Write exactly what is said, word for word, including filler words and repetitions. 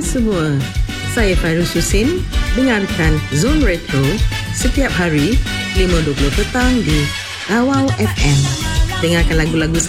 semua. Saya Fairuz Husin. Dengarkan Zone Retro setiap hari lima dua puluh petang di Rawau F M. Dengarkan lagu-lagu